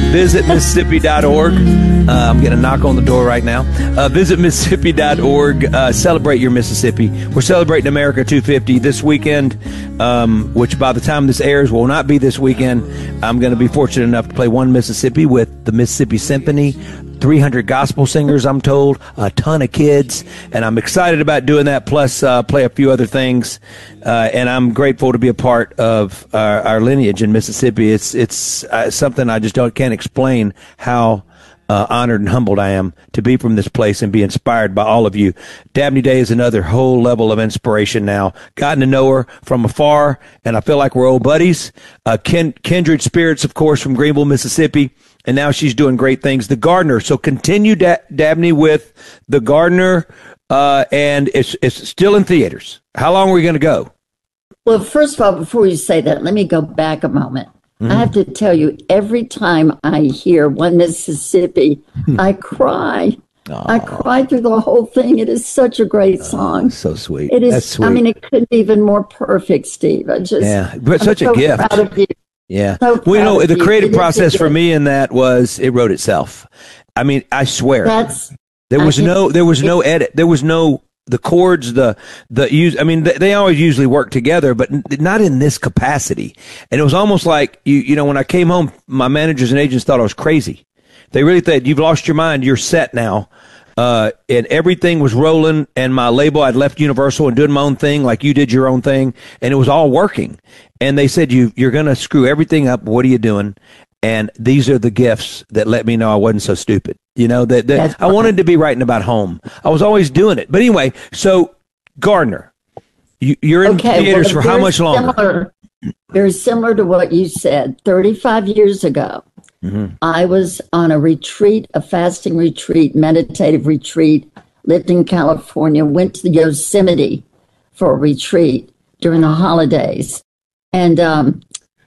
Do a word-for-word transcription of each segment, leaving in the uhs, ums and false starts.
visit Mississippi dot org. Uh, I'm getting a knock on the door right now. Uh, visit Mississippi dot org. Uh, celebrate your Mississippi. We're celebrating America two fifty this weekend, um, which by the time this airs will not be this weekend. I'm going to be fortunate enough to play One Mississippi with the Mississippi Symphony. three hundred gospel singers, I'm told, a ton of kids, and I'm excited about doing that, plus uh, play a few other things, uh, and I'm grateful to be a part of our, our lineage in Mississippi. It's it's uh, something I just don't can't explain how uh, honored and humbled I am to be from this place and be inspired by all of you. Dabney Day is another whole level of inspiration now. Gotten to know her from afar, and I feel like we're old buddies. Uh, kin- kindred spirits, of course, from Greenville, Mississippi. And now she's doing great things. The Gardener. So continue, da- Dabney, with The Gardener, uh, and it's it's still in theaters. How long are we going to go? Well, first of all, before you say that, let me go back a moment. Mm-hmm. I have to tell you, every time I hear One Mississippi, I cry. Aww. I cry through the whole thing. It is such a great song. Oh, so sweet. It is. That's sweet. I mean, it couldn't be even more perfect, Steve. I just yeah, but I'm such so a gift. Proud of you. Yeah. So well, you know, the you. creative process for me in that was it wrote itself. I mean, I swear. That's there was I no there was no edit. There was no the chords, the the use. I mean, they, they always usually work together, but n- not in this capacity. And it was almost like you you know, when I came home, my managers and agents thought I was crazy. They really thought, you've lost your mind. You're set now. Uh, and everything was rolling, and my label, I'd left Universal and doing my own thing like you did your own thing, and it was all working. And they said, you, you're going to screw everything up. What are you doing? And these are the gifts that let me know I wasn't so stupid. You know, that, that I wanted to be writing about home. I was always doing it. But anyway, so Gardener, you, you're in okay, theaters well, for how much longer? Similar, very similar to what you said. thirty-five years ago, mm-hmm. I was on a retreat, a fasting retreat, meditative retreat, lived in California, went to the Yosemite for a retreat during the holidays. And um,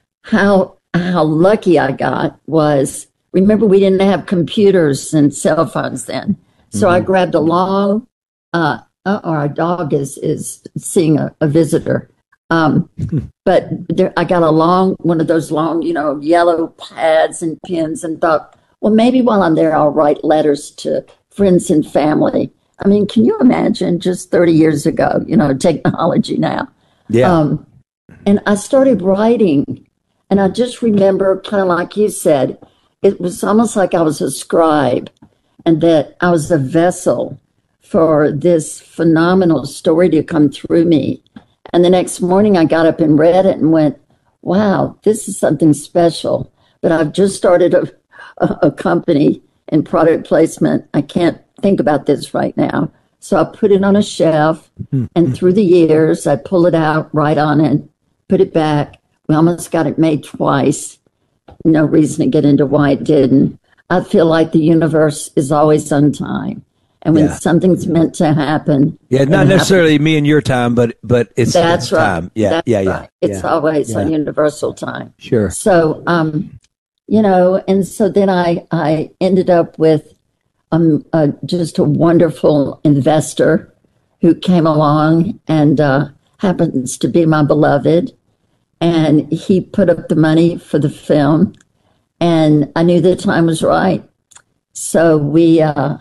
how how lucky I got was, remember, we didn't have computers and cell phones then. So mm-hmm. I grabbed a long, uh, uh, our dog is, is seeing a, a visitor. Um, but there, I got a long, one of those long, you know, yellow pads and pens, and thought, well, maybe while I'm there, I'll write letters to friends and family. I mean, can you imagine just thirty years ago, you know, technology now? Yeah. Um, and I started writing, and I just remember, kind of like you said, it was almost like I was a scribe, and that I was a vessel for this phenomenal story to come through me. And the next morning I got up and read it and went, wow, this is something special. But I've just started a, a, a company in product placement. I can't think about this right now. So I put it on a shelf, and through the years, I pull it out, write on it, put it back. We almost got it made twice. No reason to get into why it didn't. I feel like the universe is always on time. And when yeah. something's meant to happen. Yeah, not necessarily happens. Me and your time, but but it's That's it's right. time. Yeah, That's yeah, yeah. right. It's yeah. always yeah. on universal time. Sure. So, um, you know, and so then I, I ended up with um, uh, just a wonderful investor who came along and uh, happens to be my beloved. And he put up the money for the film. And I knew the time was right. So we... Uh,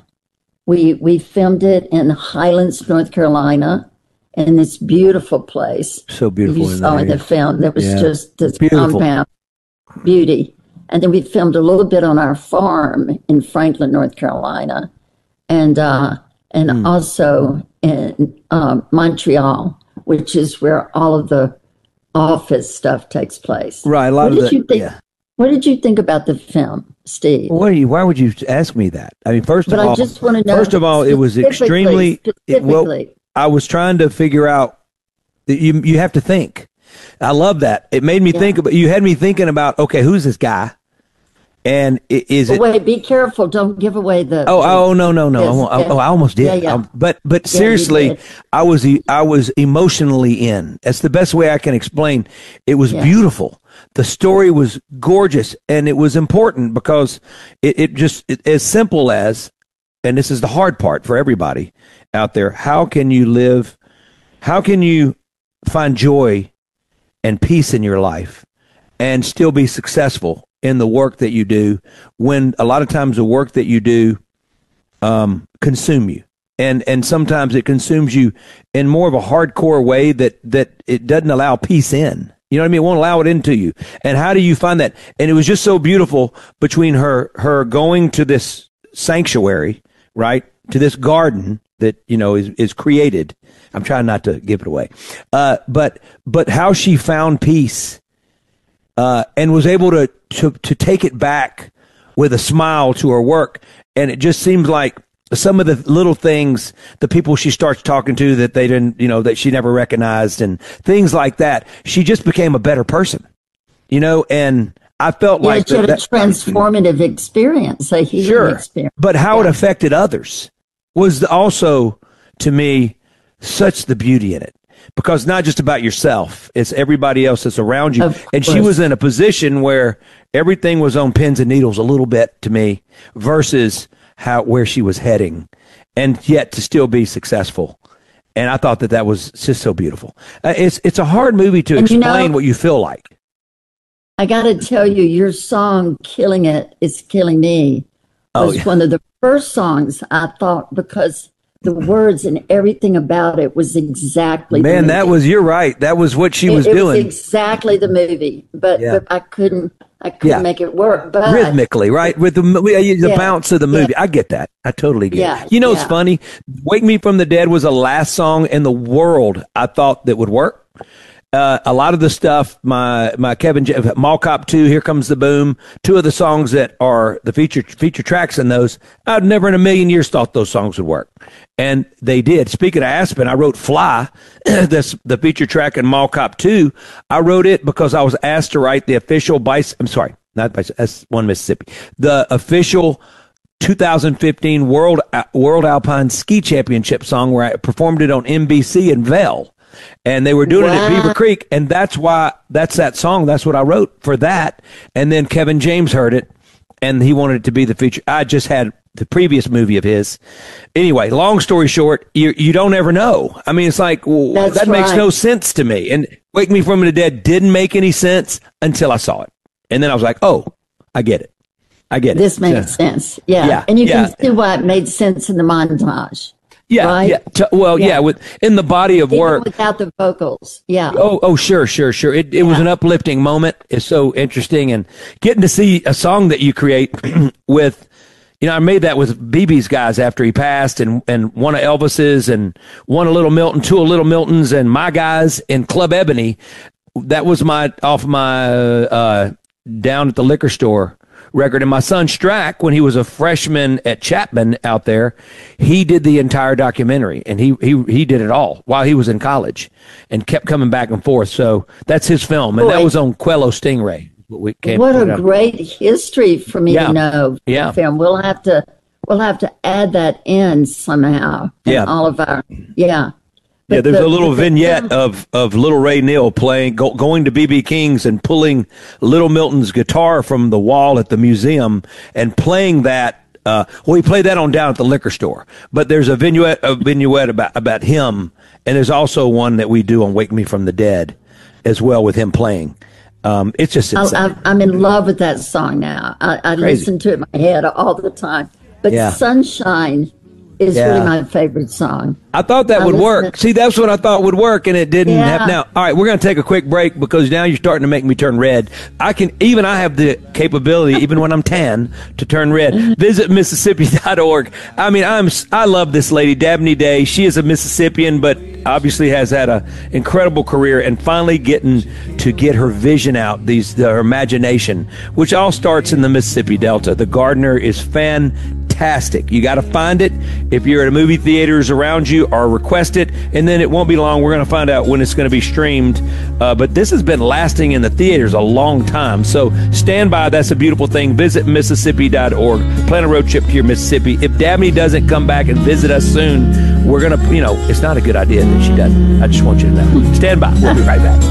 We we filmed it in Highlands, North Carolina, in this beautiful place. So beautiful. You saw in the film. There was yeah. just this beautiful. compound beauty. And then we filmed a little bit on our farm in Franklin, North Carolina, and uh, and mm. also in uh, Montreal, which is where all of the office stuff takes place. Right. A lot what of did the, you think? Yeah. What did you think about the film, Steve? What are you, why would you ask me that? I mean, first but of all, I just want to know first of all, it was extremely. It, well, I was trying to figure out. You you have to think. I love that. It made me yeah. think about. You had me thinking about. Okay, who's this guy? And is it? Wait, be careful! Don't give away the. Oh, oh no, no, no! Yes, I, yes. oh, I almost did. Yeah, yeah. Um, but but yeah, seriously, I was I was emotionally in. That's the best way I can explain. It was yeah. beautiful. The story was gorgeous, and it was important because it, it just it, as simple as, and this is the hard part for everybody out there. How can you live? How can you find joy and peace in your life and still be successful in the work that you do when a lot of times the work that you do um, consume you. And and sometimes it consumes you in more of a hardcore way that, that it doesn't allow peace in. You know what I mean? It won't allow it into you. And how do you find that? And it was just so beautiful between her her going to this sanctuary, right, to this garden that, you know, is, is created. I'm trying not to give it away. Uh, but but how she found peace uh, and was able to, to, to take it back with a smile to her work. And it just seems like some of the little things, the people she starts talking to that they didn't, you know, that she never recognized and things like that, she just became a better person, you know, and I felt yeah, like she had that, a transformative that, experience, a healing sure, experience. But how yeah. it affected others was also, to me, such the beauty in it. Because not just about yourself, it's everybody else that's around you. And she was in a position where everything was on pins and needles a little bit to me versus how where she was heading, and yet to still be successful. And I thought that that was just so beautiful. Uh, it's it's a hard movie to and explain you know, what you feel like. I got to tell you, your song "Killing It Is Killing Me" was oh, yeah. one of the first songs I thought, because the words and everything about it was exactly man. The that was you're right. That was what she it, was it doing. Was exactly the movie, but, yeah. but I couldn't. I couldn't yeah. make it work. But rhythmically, right? With the the yeah. bounce of the movie. Yeah. I get that. I totally get yeah. it. You know, yeah. it's funny. Wake Me From the Dead was the last song in the world I thought that would work. Uh, a lot of the stuff, my, my Kevin, J- Mall Cop two, Here Comes the Boom, two of the songs that are the feature, feature tracks in those, I'd never in a million years thought those songs would work. And they did. Speaking of Aspen, I wrote Fly, this, the feature track in Mall Cop two. I wrote it because I was asked to write the official bicycle, I'm sorry, not bicycle, that's one Mississippi, the official two thousand fifteen World, World Alpine Ski Championship song where I performed it on N B C in Vail. And they were doing wow. it at Beaver Creek, and that's why that's that song. That's what I wrote for that. And then Kevin James heard it, and he wanted it to be the feature. I just had the previous movie of his. Anyway, long story short, you you don't ever know. I mean, it's like well, that right. makes no sense to me. And Wake Me From the Dead didn't make any sense until I saw it, and then I was like, oh, I get it. I get it. This makes so, sense. Yeah. yeah, and you yeah. can see why it made sense in the montage. Yeah, right? yeah. T- well, yeah. yeah. With in the body of Even work, without the vocals. Yeah. Oh, oh, sure, sure, sure. It it yeah. was an uplifting moment. It's so interesting, and getting to see a song that you create with, you know, I made that with B B's guys after he passed, and and one of Elvis's, and one of Little Milton, two of Little Milton's, and my guys in Club Ebony. That was my off my uh, Down at the Liquor Store record. And my son Strack, when he was a freshman at Chapman out there, he did the entire documentary, and he he he did it all while he was in college, and kept coming back and forth. So that's his film, and Boy. that was on Quello Stingray. We came, what a great history for me yeah. to know. Yeah, film. We'll have to we'll have to add that in somehow. In yeah, all of our yeah. Yeah, there's the, a little vignette the, of, of Little Ray Neal playing, go, going to B B King's and pulling Little Milton's guitar from the wall at the museum and playing that. Uh, well, he played that on Down at the Liquor Store. But there's a vignette, a vignette about, about him, and there's also one that we do on Wake Me From the Dead as well with him playing. Um, it's just insane. I, I'm in love with that song now. I, I listen to it in my head all the time. But yeah. Sunshine is yeah. really my favorite song. I thought that I would work. To- See, that's what I thought would work, and it didn't yeah. happen. Now, all right, we're going to take a quick break because now you're starting to make me turn red. I can, even I have the capability, even when I'm tan, to turn red. Visit Mississippi dot org. I mean, I'm, I love this lady, Dabney Day. She is a Mississippian, but obviously has had an incredible career, and finally getting to get her vision out, these her imagination, which all starts in the Mississippi Delta. The Gardener is fantastic. You got to find it. If you're at a movie theaters around you, or request it, and then it won't be long. We're going to find out when it's going to be streamed. Uh, but this has been lasting in the theaters a long time. So stand by. That's a beautiful thing. Visit Mississippi dot org. Plan a road trip to your Mississippi. If Dabney doesn't come back and visit us soon, we're going to, you know, it's not a good idea that she doesn't. I just want you to know. Stand by. We'll be right back.